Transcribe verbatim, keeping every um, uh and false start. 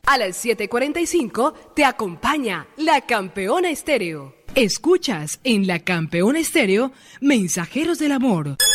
A las siete y cuarenta y cinco te acompaña La Campeona Estéreo. Escuchas en La Campeona Estéreo Mensajeros del Amor.